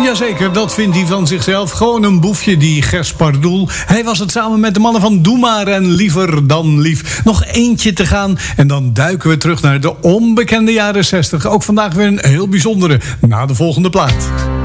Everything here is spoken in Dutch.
Jazeker, dat vindt hij van zichzelf. Gewoon een boefje, die Gers Pardoel. Hij was het samen met de mannen van Doe Maar en Liever dan Lief. Nog eentje te gaan en dan duiken we terug naar de onbekende jaren 60. Ook vandaag weer een heel bijzondere, na de volgende plaat.